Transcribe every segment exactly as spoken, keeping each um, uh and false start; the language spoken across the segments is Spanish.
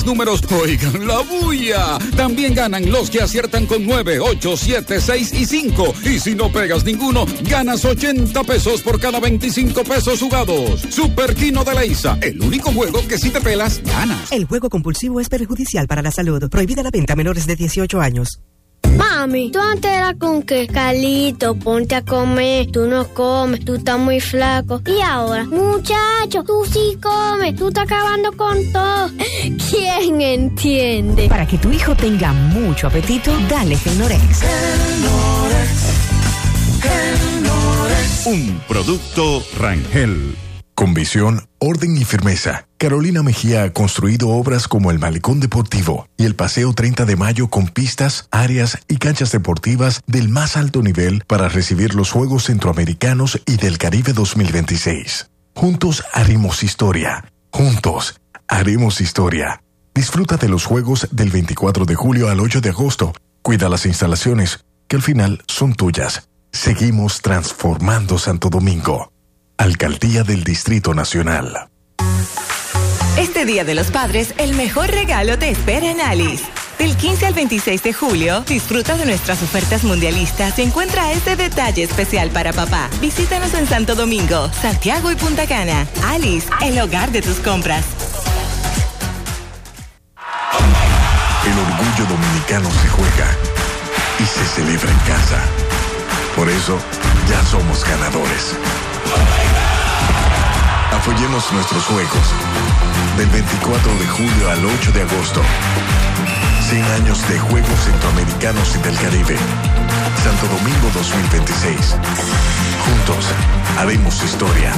Números, oigan la bulla. También ganan los que aciertan con nueve, ocho, siete, seis y cinco. Y si no pegas ninguno, ganas ochenta pesos por cada veinticinco pesos jugados. Super Kino de Leisa, el único juego que si te pelas, ganas. El juego compulsivo es perjudicial para la salud. Prohibida la venta a menores de dieciocho años. Mami, tú antes eras con que, Carlito, ponte a comer, tú no comes, tú estás muy flaco. Y ahora, muchacho, tú sí comes, tú estás acabando con todo. ¿Quién entiende? Para que tu hijo tenga mucho apetito, dale Gelnorex. Gelnorex, Gelnorex. Un producto Rangel. Con visión, orden y firmeza, Carolina Mejía ha construido obras como el Malecón Deportivo y el Paseo treinta de Mayo con pistas, áreas y canchas deportivas del más alto nivel para recibir los Juegos Centroamericanos y del Caribe dos mil veintiséis. Juntos haremos historia. Juntos haremos historia. Disfruta de los Juegos del veinticuatro de julio al ocho de agosto. Cuida las instalaciones, que al final son tuyas. Seguimos transformando Santo Domingo. Alcaldía del Distrito Nacional. Este Día de los Padres, el mejor regalo te espera en Alice. Del quince al veintiséis de julio, disfruta de nuestras ofertas mundialistas y encuentra este detalle especial para papá. Visítanos en Santo Domingo, Santiago y Punta Cana. Alice, el hogar de tus compras. El orgullo dominicano se juega y se celebra en casa. Por eso, ya somos ganadores. Apoyemos nuestros juegos. Del veinticuatro de julio al ocho de agosto. cien años de Juegos Centroamericanos y del Caribe. Santo Domingo dos mil veintiséis. Juntos haremos historia.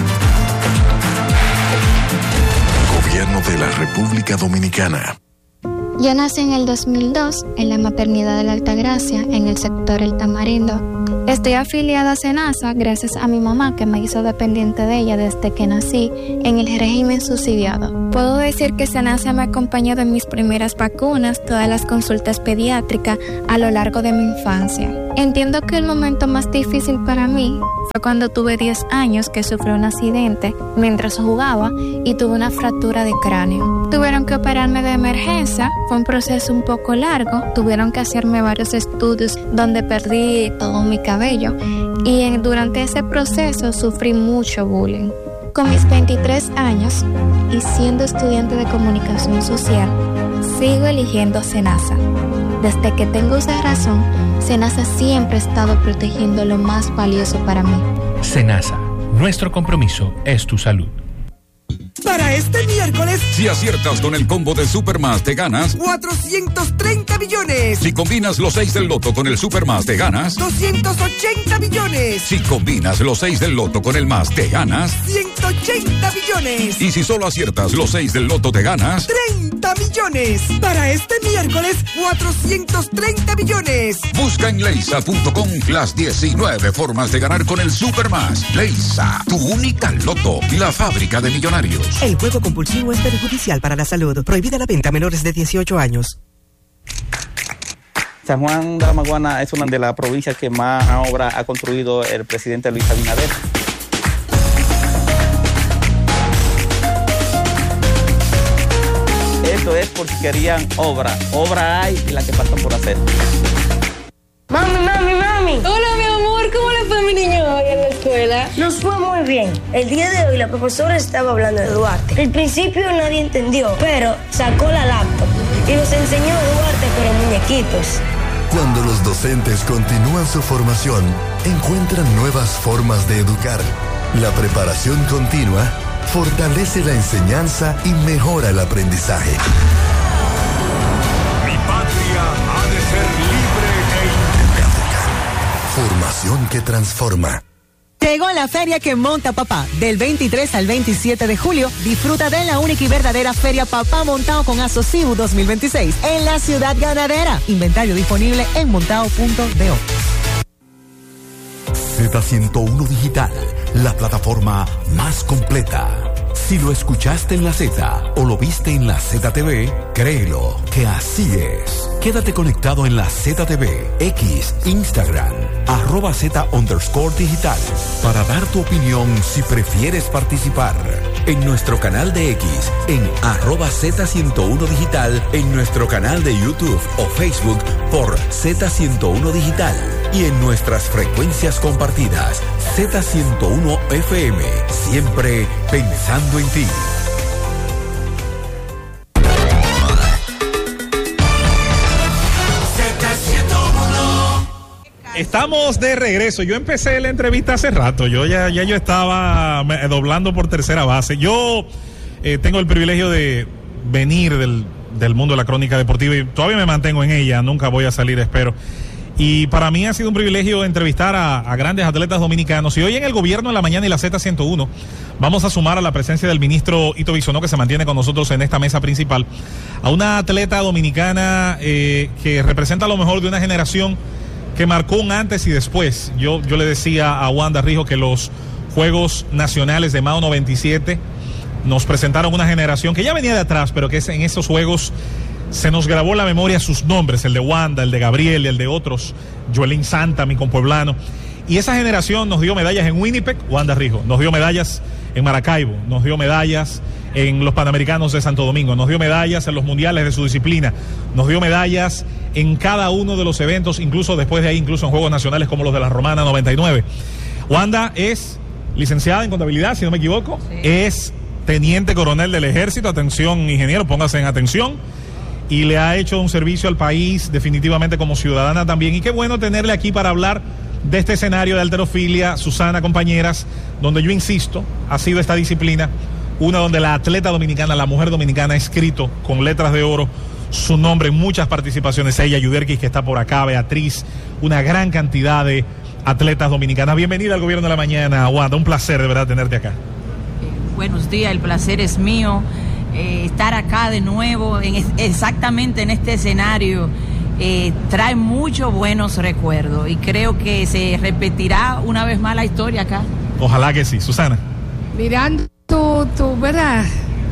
Gobierno de la República Dominicana. Yo nací en el dos mil dos en la maternidad de la Altagracia, en el sector El Tamarindo. Estoy afiliada a SENASA gracias a mi mamá, que me hizo dependiente de ella desde que nací en el régimen subsidiado. Puedo decir que SENASA me ha acompañado en mis primeras vacunas, todas las consultas pediátricas a lo largo de mi infancia. Entiendo que el momento más difícil para mí fue cuando tuve diez años, que sufrí un accidente mientras jugaba y tuve una fractura de cráneo. Tuvieron que operarme de emergencia, fue un proceso un poco largo, tuvieron que hacerme varios estudios donde perdí todo mi cabello y en, durante ese proceso sufrí mucho bullying. Con mis veintitrés años y siendo estudiante de comunicación social, sigo eligiendo SENASA. Desde que tengo esa razón, SENASA siempre ha estado protegiendo lo más valioso para mí. SENASA, nuestro compromiso es tu salud. Para este miércoles, si aciertas con el combo de Supermás, te ganas cuatrocientos treinta millones. Si combinas los seis del loto con el Supermás, te ganas doscientos ochenta millones. Si combinas los seis del loto con el más, te ganas ciento ochenta millones. Y si solo aciertas los seis del loto, te ganas treinta millones. Para este miércoles, cuatrocientos treinta millones. Busca en leisa punto com las diecinueve formas de ganar con el Supermás. Leisa, tu única loto, la fábrica de millonarios. El juego compulsivo es perjudicial para la salud. Prohibida la venta a menores de dieciocho años. San Juan de la Maguana es una de las provincias que más obra ha construido el presidente Luis Abinader. Esto es porque querían obra. Obra hay y la que faltan por hacer. Mami, mami, mami. Hola, mi amor. ¿Cómo le fue a mi niño hoy en la escuela? Nos fue muy bien. El día de hoy la profesora estaba hablando de Duarte. Al principio nadie entendió, pero sacó la laptop y nos enseñó Duarte, pero muñequitos. Cuando los docentes continúan su formación, encuentran nuevas formas de educar. La preparación continua fortalece la enseñanza y mejora el aprendizaje. Mi patria ha de ser libre e independiente. Formación que transforma. Llegó la feria que monta papá. Del veintitrés al veintisiete de julio, disfruta de la única y verdadera Feria Papá Montao con Asocibu dos mil veintiséis en la Ciudad Ganadera. Inventario disponible en montao punto do. Z ciento uno Digital, la plataforma más completa. Si lo escuchaste en la Z o lo viste en la Z T V, créelo que así es. Quédate conectado en la Z T V, X, Instagram, arroba Z underscore digital, para dar tu opinión si prefieres participar. En nuestro canal de X, en arroba Z ciento uno digital, en nuestro canal de YouTube o Facebook por Z ciento uno digital y en nuestras frecuencias compartidas Z ciento uno F M, siempre pensando en ti. Estamos de regreso. Yo empecé la entrevista hace rato. Yo ya, ya yo estaba doblando por tercera base. Yo eh, tengo el privilegio de venir del, del mundo de la crónica deportiva y todavía me mantengo en ella. Nunca voy a salir, espero. Y para mí ha sido un privilegio entrevistar a, a grandes atletas dominicanos. Y hoy en el Gobierno en la Mañana y la Z ciento uno vamos a sumar a la presencia del ministro Ito Bisonó, que se mantiene con nosotros en esta mesa principal, a una atleta dominicana eh, que representa lo mejor de una generación que marcó un antes y después. Yo, yo le decía a Wanda Rijo que los Juegos Nacionales de Mao noventa y siete nos presentaron una generación que ya venía de atrás, pero que en esos Juegos se nos grabó en la memoria sus nombres, el de Wanda, el de Gabriel, el de otros, Joelín Santa, mi compueblano. Y esa generación nos dio medallas en Winnipeg, Wanda Rijo, nos dio medallas en Maracaibo, nos dio medallas en los Panamericanos de Santo Domingo, nos dio medallas en los mundiales de su disciplina, nos dio medallas en cada uno de los eventos, incluso después de ahí, incluso en Juegos Nacionales como los de la Romana noventa y nueve. Wanda es licenciada en contabilidad, si no me equivoco, sí. Es teniente coronel del Ejército, atención ingeniero, póngase en atención, y le ha hecho un servicio al país definitivamente como ciudadana también, y qué bueno tenerle aquí para hablar de este escenario de halterofilia. Susana, compañeras, donde yo insisto, ha sido esta disciplina una donde la atleta dominicana, la mujer dominicana ha escrito con letras de oro su nombre en muchas participaciones. Ella, Yuderkis, que está por acá, Beatriz, una gran cantidad de atletas dominicanas. Bienvenida al Gobierno de la Mañana, Wanda, un placer de verdad tenerte acá. Eh, buenos días, el placer es mío, eh, estar acá de nuevo, en es, exactamente en este escenario, eh, trae muchos buenos recuerdos y creo que se repetirá una vez más la historia acá. Ojalá que sí. Susana. Mirando tu, tu verdad,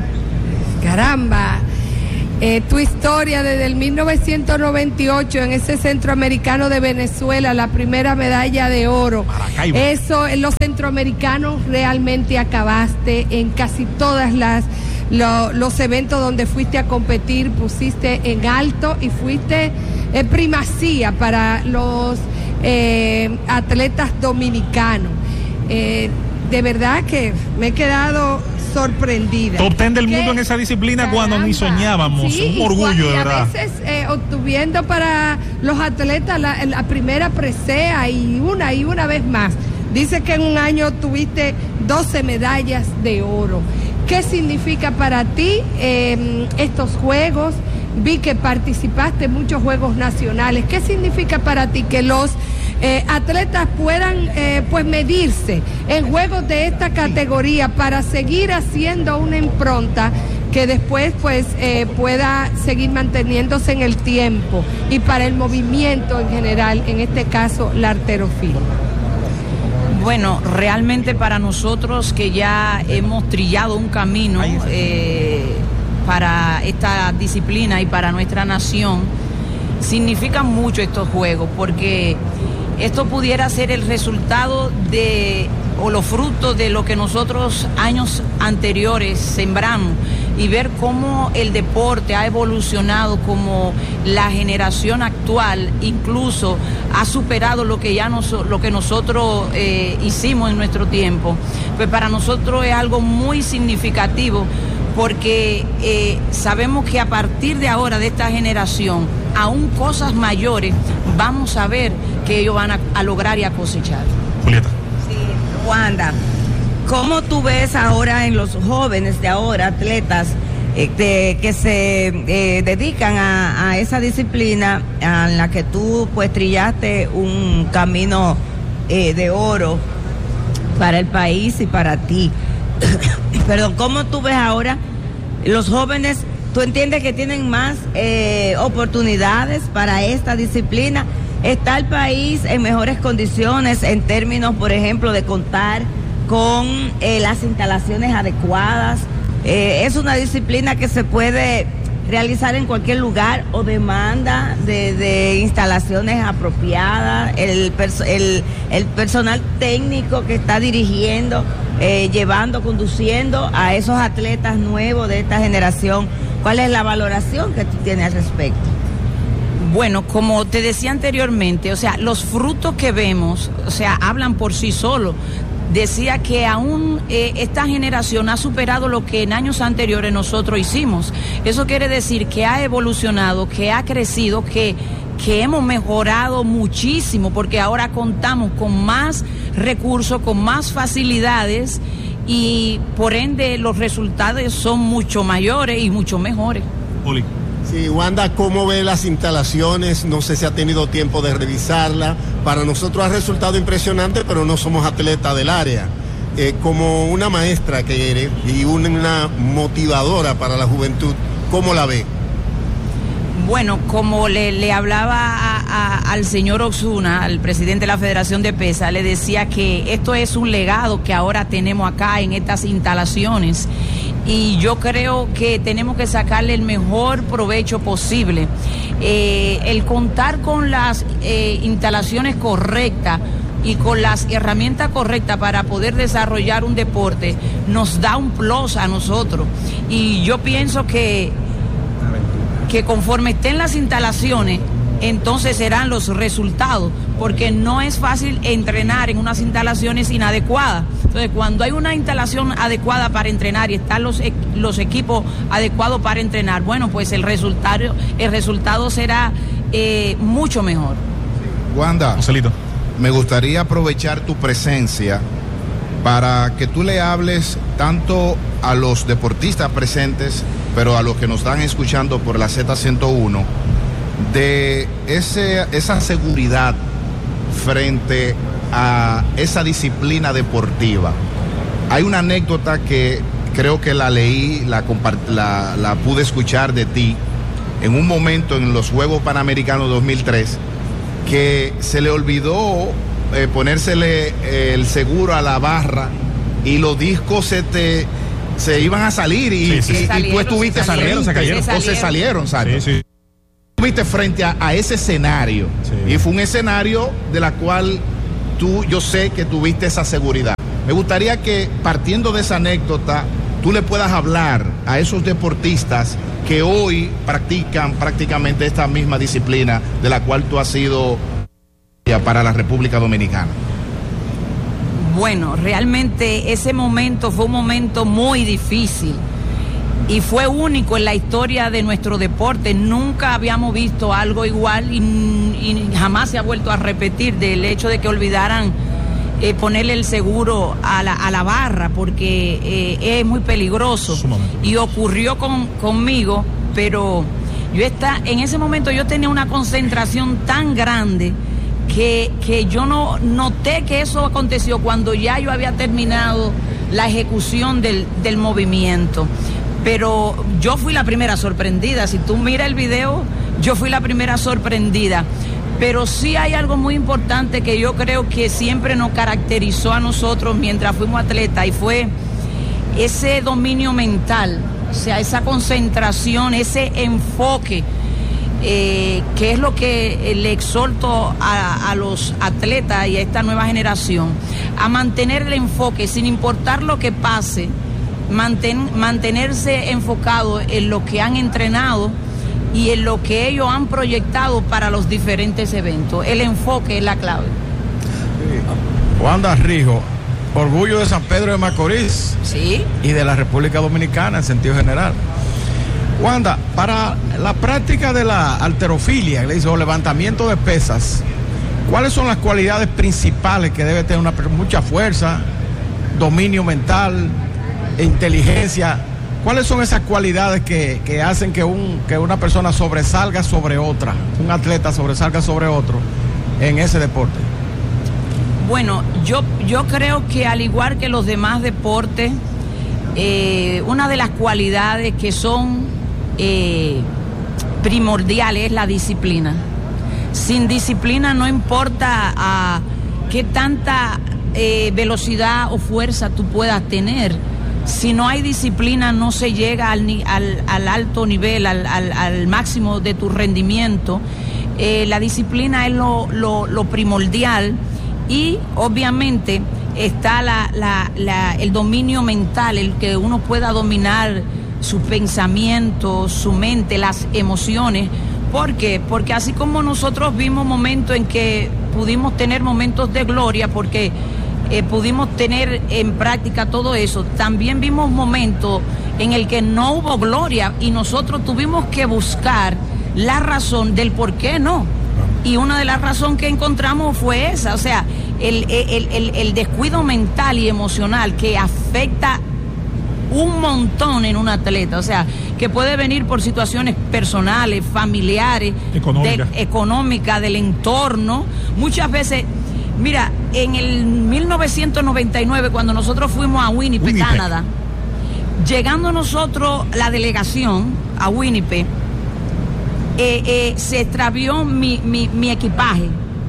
caramba, eh, tu historia desde el mil novecientos noventa y ocho en ese centroamericano de Venezuela, la primera medalla de oro. Maracaibo. Eso, en los centroamericanos realmente acabaste en casi todas las lo, los eventos donde fuiste a competir, pusiste en alto y fuiste eh, primacía para los eh, atletas dominicanos. Eh, de verdad que me he quedado sorprendida. Top ten del mundo en esa disciplina, caramba, cuando ni soñábamos. Sí, un orgullo, de verdad. Y a veces eh, obtuviendo para los atletas la, la primera presea y una y una vez más. Dice que en un año tuviste doce medallas de oro. ¿Qué significa para ti eh, estos juegos? Vi que participaste en muchos juegos nacionales. ¿Qué significa para ti que los eh, atletas puedan eh, pues medirse en juegos de esta categoría para seguir haciendo una impronta que después pues eh, pueda seguir manteniéndose en el tiempo y para el movimiento en general, en este caso la halterofilia? Bueno, realmente para nosotros que ya hemos trillado un camino eh, para esta disciplina y para nuestra nación, significan mucho estos juegos, porque esto pudiera ser el resultado de o los frutos de lo que nosotros años anteriores sembramos, y ver cómo el deporte ha evolucionado, como la generación actual incluso ha superado lo que ya nos, lo que nosotros eh, hicimos en nuestro tiempo. Pues para nosotros es algo muy significativo, porque eh, sabemos que a partir de ahora, de esta generación, aún cosas mayores vamos a ver que ellos van a, a lograr y a cosechar. Julieta. Sí, Wanda, ¿cómo tú ves ahora en los jóvenes de ahora, atletas eh, de, que se eh, dedican a, a esa disciplina en la que tú pues trillaste un camino eh, de oro para el país y para ti? Perdón, ¿cómo tú ves ahora los jóvenes? ¿Tú entiendes que tienen más eh, oportunidades para esta disciplina? ¿Está el país en mejores condiciones en términos, por ejemplo, de contar con eh, las instalaciones adecuadas? Eh, es una disciplina que se puede realizar en cualquier lugar o demanda de, de instalaciones apropiadas, el, perso el, el personal técnico que está dirigiendo, eh, llevando, conduciendo a esos atletas nuevos de esta generación. ¿Cuál es la valoración que tú tienes al respecto? Bueno, como te decía anteriormente, o sea, los frutos que vemos, o sea, hablan por sí solos. Decía que aún eh, esta generación ha superado lo que en años anteriores nosotros hicimos. Eso quiere decir que ha evolucionado, que ha crecido, que, que hemos mejorado muchísimo, porque ahora contamos con más recursos, con más facilidades y por ende los resultados son mucho mayores y mucho mejores. Oli. Sí, Wanda, ¿cómo ve las instalaciones? No sé si ha tenido tiempo de revisarla. Para nosotros ha resultado impresionante, pero no somos atletas del área. Eh, como una maestra que eres y una motivadora para la juventud, ¿cómo la ve? Bueno, como le, le hablaba a, a, al señor Osuna, al presidente de la Federación de Pesa, le decía que esto es un legado que ahora tenemos acá en estas instalaciones. Y yo creo que tenemos que sacarle el mejor provecho posible. Eh, el contar con las eh, instalaciones correctas y con las herramientas correctas para poder desarrollar un deporte nos da un plus a nosotros. Y yo pienso que, que conforme estén las instalaciones, entonces serán los resultados, porque no es fácil entrenar en unas instalaciones inadecuadas. Entonces, cuando hay una instalación adecuada para entrenar y están los, los equipos adecuados para entrenar, bueno, pues el resultado, el resultado será eh, mucho mejor. Wanda, Joselito, me gustaría aprovechar tu presencia para que tú le hables tanto a los deportistas presentes, pero a los que nos están escuchando por la Z ciento uno, de ese, esa seguridad frente a esa disciplina deportiva. Hay una anécdota que creo que la leí, la, la, la pude escuchar de ti en un momento en los Juegos Panamericanos dos mil tres, que se le olvidó eh, ponérsele eh, el seguro a la barra y los discos se te se iban a salir y, sí, sí. y, y tú estuviste salieron, se cayeron. o se salieron, ¿sabes? Sí, sí. Estuviste frente a, a ese escenario, sí. Y fue un escenario de la cual tú, yo sé que tuviste esa seguridad. Me gustaría que, partiendo de esa anécdota, tú le puedas hablar a esos deportistas que hoy practican prácticamente esta misma disciplina de la cual tú has sido para la República Dominicana. Bueno, realmente ese momento fue un momento muy difícil y fue único en la historia de nuestro deporte. Nunca habíamos visto algo igual y, y jamás se ha vuelto a repetir, del hecho de que olvidaran eh, ponerle el seguro a la, a la barra, porque eh, es muy peligroso. Y ocurrió con, conmigo, pero yo está, en ese momento yo tenía una concentración tan grande que, que yo no noté que eso aconteció cuando ya yo había terminado la ejecución del, del movimiento. Pero yo fui la primera sorprendida. Si tú miras el video, yo fui la primera sorprendida. Pero sí hay algo muy importante que yo creo que siempre nos caracterizó a nosotros mientras fuimos atletas, y fue ese dominio mental, o sea, esa concentración, ese enfoque, eh, que es lo que le exhorto a, a los atletas y a esta nueva generación, a mantener el enfoque sin importar lo que pase. Manten, mantenerse enfocado en lo que han entrenado y en lo que ellos han proyectado para los diferentes eventos. El enfoque es la clave. Sí. Wanda Rijo, orgullo de San Pedro de Macorís. Sí. Y de la República Dominicana en sentido general. Wanda, para la práctica de la halterofilia, le dice, o levantamiento de pesas, ¿cuáles son las cualidades principales que debe tener una persona? Mucha fuerza, dominio mental, inteligencia. ¿Cuáles son esas cualidades que, que hacen que, un, que una persona sobresalga sobre otra, un atleta sobresalga sobre otro en ese deporte? Bueno, yo, yo creo que al igual que los demás deportes, eh, una de las cualidades que son eh, primordiales es la disciplina. Sin disciplina no importa a qué tanta eh, velocidad o fuerza tú puedas tener. si no hay disciplina no se llega al, al, al alto nivel, al, al, al máximo de tu rendimiento. Eh, la disciplina es lo, lo, lo primordial y obviamente está la, la, la, el dominio mental, el que uno pueda dominar sus pensamientos, su mente, las emociones. ¿Por qué? Porque así como nosotros vimos momentos en que pudimos tener momentos de gloria, porque eh, pudimos tener en práctica todo eso, también vimos momentos en el que no hubo gloria y nosotros tuvimos que buscar la razón del por qué no. Y una de las razones que encontramos fue esa, o sea, el, el, el, el descuido mental y emocional que afecta un montón en un atleta, o sea, que puede venir por situaciones personales, familiares, económica, de, económica del entorno. Muchas veces, mira, en el mil novecientos noventa y nueve, cuando nosotros fuimos a Winnipeg, Winnipeg. Canadá, llegando nosotros, la delegación, a Winnipeg, eh, eh, se extravió mi, mi, mi equipaje.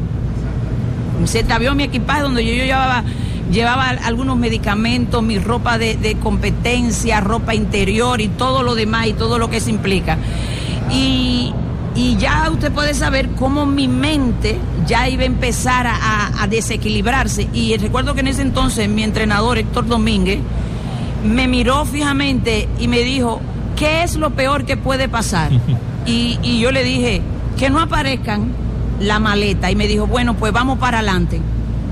Se extravió mi equipaje donde yo, yo llevaba... Llevaba algunos medicamentos, mi ropa de, de competencia, ropa interior y todo lo demás y todo lo que se implica. Y, y ya usted puede saber cómo mi mente ya iba a empezar a, a, a desequilibrarse. Y recuerdo que en ese entonces mi entrenador, Héctor Domínguez, me miró fijamente y me dijo, ¿qué es lo peor que puede pasar? Y, y yo le dije, que no aparezcan la maleta. Y me dijo, bueno, pues vamos para adelante.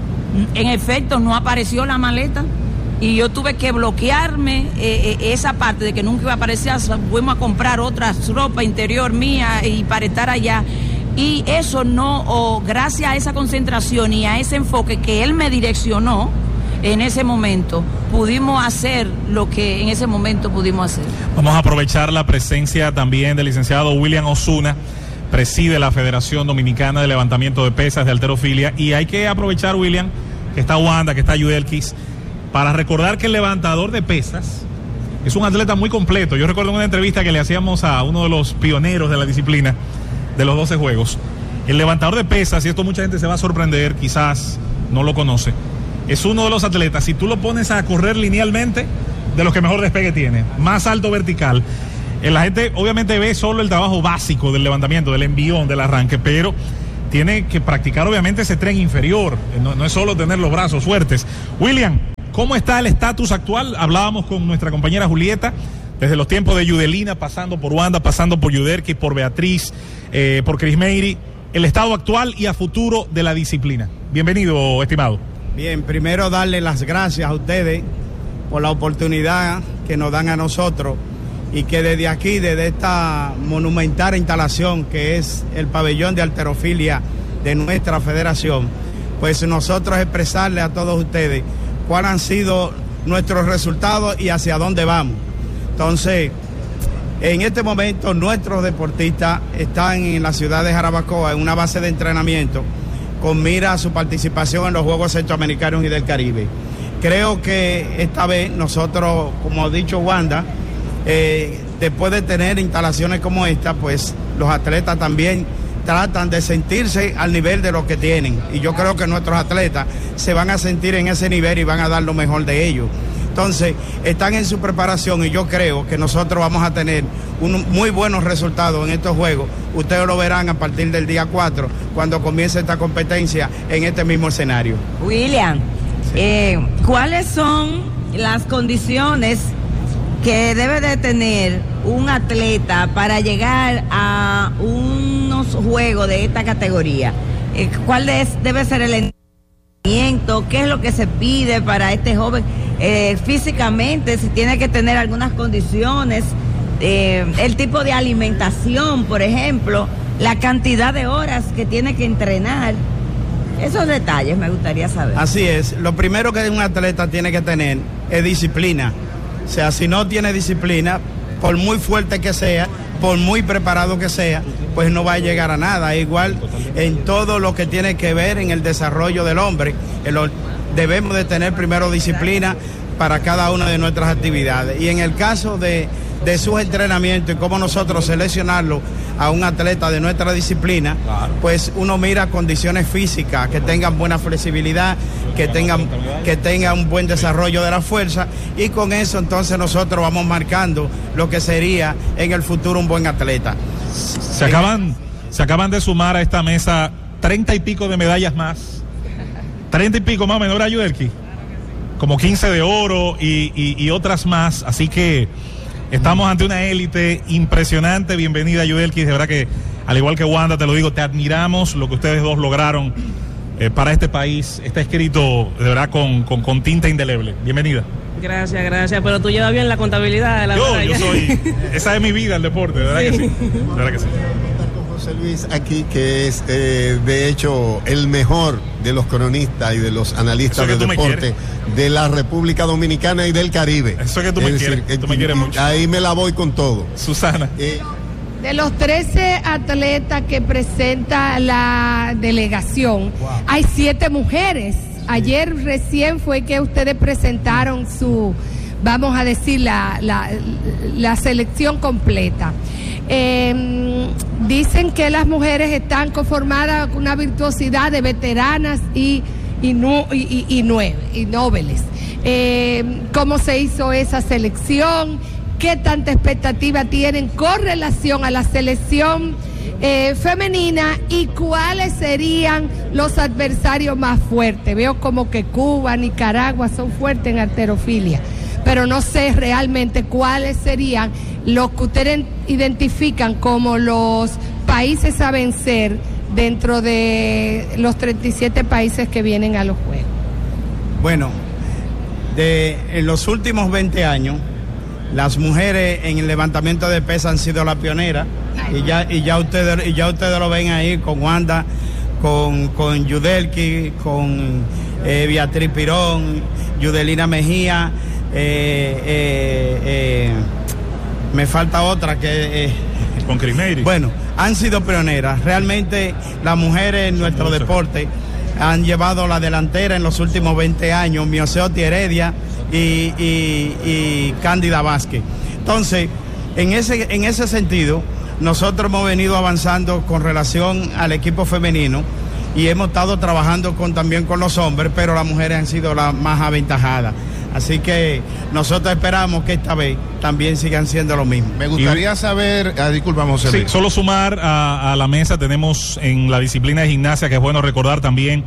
En efecto, no apareció la maleta y yo tuve que bloquearme eh, eh, esa parte de que nunca iba a aparecer. Fuimos a comprar otra ropa interior mía y para estar allá. Y eso no, oh, gracias a esa concentración y a ese enfoque que él me direccionó en ese momento, pudimos hacer lo que en ese momento pudimos hacer. Vamos a aprovechar la presencia también del licenciado William Osuna, preside la Federación Dominicana de Levantamiento de Pesas de Halterofilia, y hay que aprovechar, William, que está Wanda, que está Yudelkis, para recordar que el levantador de pesas es un atleta muy completo. Yo recuerdo una entrevista que le hacíamos a uno de los pioneros de la disciplina de los doce juegos. El levantador de pesas, y esto mucha gente se va a sorprender, quizás no lo conoce, es uno de los atletas, si tú lo pones a correr linealmente, de los que mejor despegue tiene, más alto vertical. La gente obviamente ve solo el trabajo básico del levantamiento, del envión, del arranque, pero tiene que practicar obviamente ese tren inferior, no, no es solo tener los brazos fuertes. William, ¿cómo está el estatus actual? Hablábamos con nuestra compañera Julieta, desde los tiempos de Yudelina, pasando por Wanda, pasando por Yudelkis, por Beatriz, eh, por Chris Meiri, el estado actual y a futuro de la disciplina. Bienvenido, estimado. Bien, primero darle las gracias a ustedes por la oportunidad que nos dan a nosotros y que desde aquí, desde esta monumental instalación que es el pabellón de halterofilia de nuestra federación, pues nosotros expresarle a todos ustedes cuáles han sido nuestros resultados y hacia dónde vamos. Entonces, en este momento nuestros deportistas están en la ciudad de Jarabacoa en una base de entrenamiento con mira a su participación en los Juegos Centroamericanos y del Caribe. Creo que esta vez nosotros, como ha dicho Wanda, Eh, después de tener instalaciones como esta, pues los atletas también tratan de sentirse al nivel de lo que tienen, y yo creo que nuestros atletas se van a sentir en ese nivel y van a dar lo mejor de ellos. Entonces están en su preparación y yo creo que nosotros vamos a tener un, muy buenos resultados en estos juegos. Ustedes lo verán a partir del día cuatro, cuando comience esta competencia en este mismo escenario. William, sí. eh, ¿cuáles son las condiciones que debe de tener un atleta para llegar a unos juegos de esta categoría? Eh, ¿Cuál es, debe ser el entrenamiento? ¿Qué es lo que se pide para este joven? Eh, físicamente, si tiene que tener algunas condiciones, eh, el tipo de alimentación, por ejemplo, la cantidad de horas que tiene que entrenar. Esos detalles me gustaría saber. Así es, lo primero que un atleta tiene que tener es disciplina. O sea, si no tiene disciplina, por muy fuerte que sea, por muy preparado que sea, pues no va a llegar a nada. Igual en todo lo que tiene que ver en el desarrollo del hombre, el, debemos de tener primero disciplina para cada una de nuestras actividades. Y en el caso de, de sus entrenamientos y cómo nosotros seleccionarlo a un atleta de nuestra disciplina, claro, pues uno mira condiciones físicas, que tengan buena flexibilidad, que tengan, que tengan un buen desarrollo de la fuerza, y con eso entonces nosotros vamos marcando lo que sería en el futuro un buen atleta. Se acaban, se acaban de sumar a esta mesa treinta y pico de medallas más. Treinta y pico más, menor a Yudelki. Como quince de oro y, y, y otras más. Así que estamos ante una élite impresionante. Bienvenida, Yudelki. De verdad que, al igual que Wanda, te lo digo, te admiramos lo que ustedes dos lograron eh, para este país. Está escrito, de verdad, con, con, con tinta indeleble. Bienvenida. Gracias, gracias, pero tú llevas bien la contabilidad de la Yo, medalla. yo soy, esa es mi vida, el deporte, de verdad, sí, que sí, de verdad que sí. José Luis aquí, que es eh, de hecho el mejor de los cronistas y de los analistas de deporte de la República Dominicana y del Caribe. Eso que tú me quieres, tú me quieres mucho. Ahí me la voy con todo. Susana. Eh, De los trece atletas que presenta la delegación, wow, hay siete mujeres. Ayer recién fue que ustedes presentaron su, vamos a decir, la, la, la selección completa. Eh, dicen que las mujeres están conformadas con una virtuosidad de veteranas y, y, nu, y, y, y, nueve, y nobles. Eh, ¿Cómo se hizo esa selección? ¿Qué tanta expectativa tienen con relación a la selección eh, femenina y cuáles serían los adversarios más fuertes? Veo como que Cuba, Nicaragua son fuertes en halterofilia, pero no sé realmente cuáles serían los que ustedes identifican como los países a vencer dentro de los treinta y siete países que vienen a los Juegos. Bueno, de, en los últimos veinte años, las mujeres en el levantamiento de pesas han sido la pionera, y ya, y ya ustedes y ya ustedes lo ven ahí con Wanda, con, con Yudelki, con eh, Beatriz Pirón, Yudelina Mejía, eh, eh, eh, me falta otra que... Eh, con Crimeiri. Bueno, han sido pioneras. Realmente las mujeres en nuestro deporte han llevado la delantera en los últimos veinte años, Mioseoti Heredia y, y, y Cándida Vázquez. Entonces, en ese, en ese sentido, nosotros hemos venido avanzando con relación al equipo femenino y hemos estado trabajando con, también con los hombres, pero las mujeres han sido las más aventajadas. Así que nosotros esperamos que esta vez también sigan siendo lo mismo. Me gustaría y, saber, ah, disculpa, José Luis. Sí, solo sumar a, a la mesa, tenemos en la disciplina de gimnasia, que es bueno recordar también,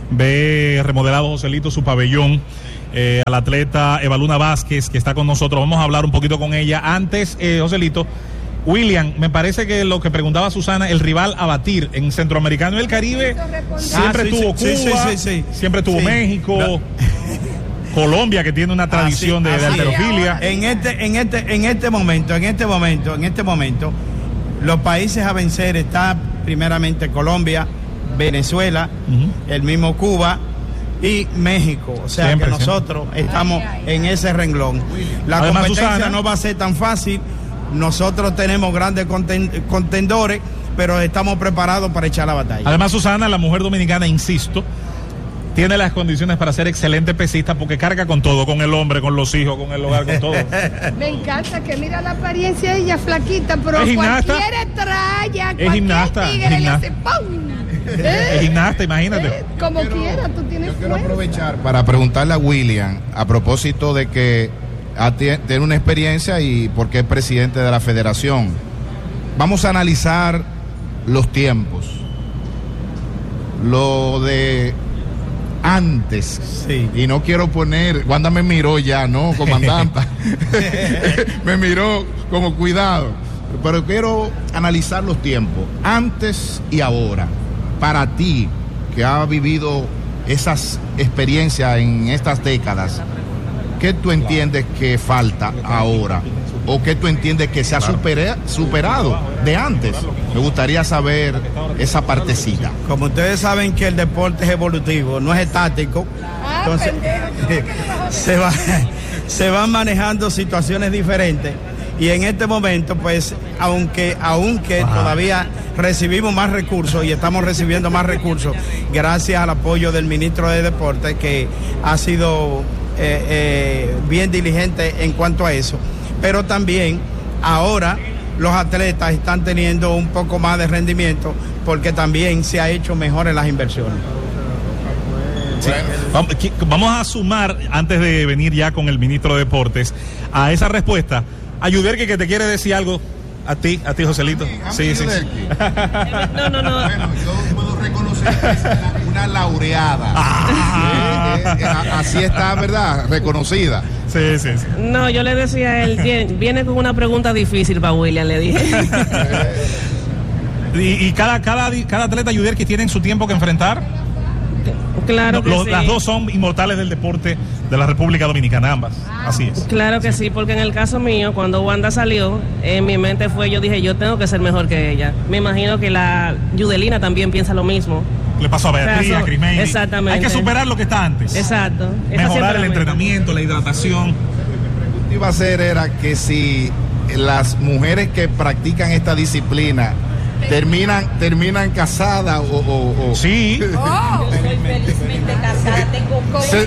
ve remodelado Joselito su pabellón, eh, al atleta Evaluna Vázquez, que está con nosotros. Vamos a hablar un poquito con ella. Antes, eh, Joselito, William, me parece que lo que preguntaba Susana, el rival a batir en Centroamericano y el Caribe, siempre ah, sí, tuvo sí, Cuba, sí, sí, sí, siempre tuvo sí. México... No. Colombia, que tiene una tradición así, de, de halterofilia. En este, en este, en este momento, en este momento, en este momento, los países a vencer está primeramente Colombia, Venezuela, uh-huh. el mismo Cuba y México. O sea siempre, que nosotros siempre. estamos en ese renglón. La Además, competencia Susana, no va a ser tan fácil. Nosotros tenemos grandes conten- contendores, pero estamos preparados para echar la batalla. Además, Susana, la mujer dominicana, insisto, tiene las condiciones para ser excelente pesista porque carga con todo, con el hombre, con los hijos, con el hogar, con todo. Me encanta que mira la apariencia de ella flaquita, pero es cualquier tralla, es gimnasta, tigre gimnasta. le hace ¡pum! ¿Eh? Es gimnasta, imagínate. ¿Eh? Como quiero, quiera, tú tienes Yo fuerza. quiero aprovechar para preguntarle a William, a propósito de que tiene una experiencia y porque es presidente de la federación. Vamos a analizar los tiempos. Lo de... antes, sí. Y no quiero poner, Wanda me miró ya, ¿no, comandante? Me miró como cuidado, pero quiero analizar los tiempos, antes y ahora, para ti, que has vivido esas experiencias en estas décadas, ¿qué tú entiendes que falta ahora? ¿O qué tú entiendes que se ha supera, superado de antes? Me gustaría saber esa partecita. Como ustedes saben que el deporte es evolutivo, no es estático, entonces se, va, se van manejando situaciones diferentes. Y en este momento, pues, aunque, aunque todavía recibimos más recursos y estamos recibiendo más recursos, gracias al apoyo del ministro de Deportes, que ha sido eh, eh, bien diligente en cuanto a eso. Pero también ahora los atletas están teniendo un poco más de rendimiento porque también se ha hecho mejor en las inversiones. Sí. Vamos a sumar, antes de venir ya con el ministro de Deportes, a esa respuesta, a Yuderki, que te quiere decir algo a ti, a ti, Joselito. Sí, sí, sí. No, no, no. Bueno, yo puedo reconocer que es una laureada. Ah. Eh, eh, así está, ¿verdad? Reconocida. Sí, sí, sí. No, yo le decía a él, viene, viene con una pregunta difícil para William, le dije. y, y cada, cada, cada atleta Yuderki tiene su tiempo que enfrentar. Claro que Los, sí. Las dos son inmortales del deporte de la República Dominicana, ambas. Así es. Claro que sí, porque en el caso mío, cuando Wanda salió, en mi mente fue, yo dije, yo tengo que ser mejor que ella. Me imagino que la Yudelina también piensa lo mismo. Le pasó a Beatriz, o sea, a Crismey. Exactamente. Hay que superar lo que está antes. Exacto. Esa Mejorar el la entrenamiento, la hidratación. Mi pregunta iba a ser era que si las mujeres que practican esta disciplina terminan terminan casadas o, o, o... Sí. Oh, soy felizmente casada, tengo se,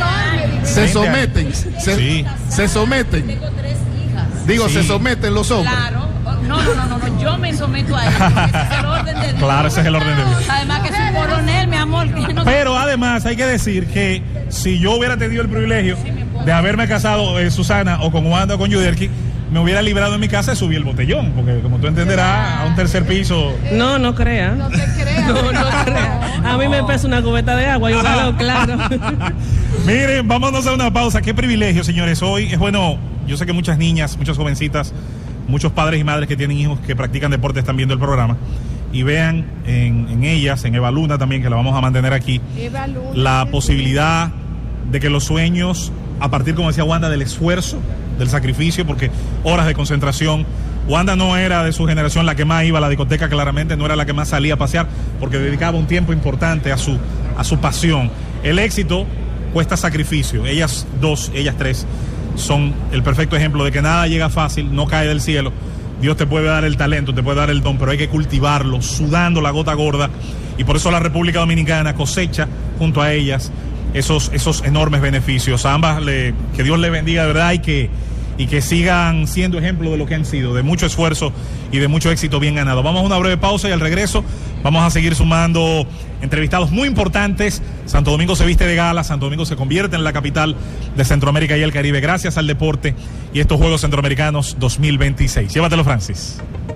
se someten se, sí. se someten tengo tres hijas. digo sí. se someten los hombres. Claro, no, no, no, no, no, yo me someto a ellos, ese es el orden de Dios. Claro, ese es el orden de Dios. Además que soy coronel, mi amor. No... Pero además hay que decir que si yo hubiera tenido el privilegio de haberme casado, eh, Susana, o con Wanda o con Yuderki, me hubiera librado en mi casa y subí el botellón, porque como tú entenderás, a un tercer piso. No, no crea. No te creas. No, no crea. A mí me pesa una cubeta de agua y un galón, claro. Miren, vámonos a una pausa. Qué privilegio, señores. Hoy es bueno, yo sé que muchas niñas, muchas jovencitas, muchos padres y madres que tienen hijos que practican deporte están viendo el programa y vean en, en ellas, en Eva Luna también, que la vamos a mantener aquí, Eva Luna, la posibilidad de que los sueños, a partir, como decía Wanda, del esfuerzo, del sacrificio, porque horas de concentración. Wanda no era de su generación la que más iba a la discoteca, claramente no era la que más salía a pasear, porque dedicaba un tiempo importante a su, a su pasión. El éxito cuesta sacrificio. Ellas dos, ellas tres, son el perfecto ejemplo de que nada llega fácil, no cae del cielo. Dios te puede dar el talento, te puede dar el don, pero hay que cultivarlo, sudando la gota gorda, y por eso la República Dominicana cosecha junto a ellas esos, esos enormes beneficios. A ambas, le, que Dios les bendiga de verdad, y que, y que sigan siendo ejemplo de lo que han sido, de mucho esfuerzo y de mucho éxito bien ganado. Vamos a una breve pausa y al regreso vamos a seguir sumando entrevistados muy importantes. Santo Domingo se viste de gala, Santo Domingo se convierte en la capital de Centroamérica y el Caribe gracias al deporte y estos Juegos Centroamericanos dos mil veintiséis. Llévatelo, Francis.